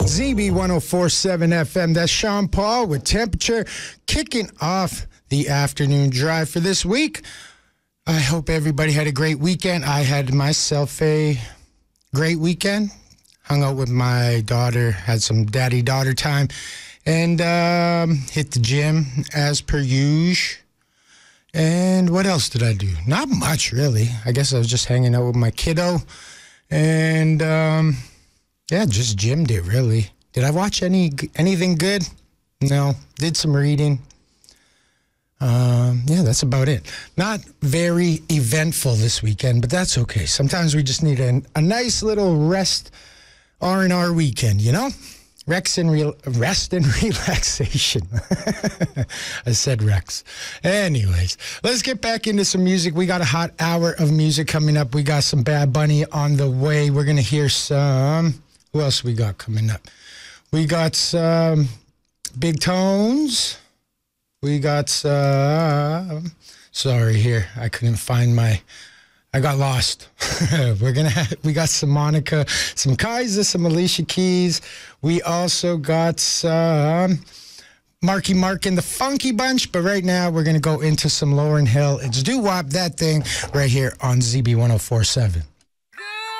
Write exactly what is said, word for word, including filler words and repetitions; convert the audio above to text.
Z B one oh four point seven F M. That's Sean Paul with Temperature, kicking off the afternoon drive for this week. I hope everybody had a great weekend. I had myself a great weekend. Hung out with my daughter, had some daddy-daughter time, and um, hit the gym as per usual. And what else did I do? Not much, really. I guess I was just hanging out with my kiddo. And, um, yeah, just gymmed it, really. Did I watch any anything good? No. Did some reading. Um, yeah, that's about it. Not very eventful this weekend, but that's okay. Sometimes we just need a, a nice little rest R and R weekend, you know? Rex and real rest and relaxation. I said Rex. Anyways, let's get back into some music. We got a hot hour of music coming up. We got some Bad Bunny on the way. We're going to hear some... Who else we got coming up? We got some Big Tones. We got some... Sorry, here. I couldn't find my... I got lost. We're gonna have, we got some Monica, some Kaiser, some Alicia Keys. We also got some Marky Mark and the Funky Bunch. But right now, we're gonna go into some Lauryn Hill. It's Doo Wop, That Thing, right here on Z B one oh four point seven.